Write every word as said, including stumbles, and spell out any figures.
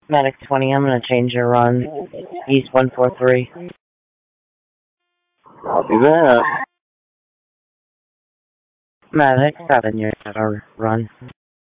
Medic twenty, I'm going to change your run. East one four three. Copy that. Medic seven, you're at our run.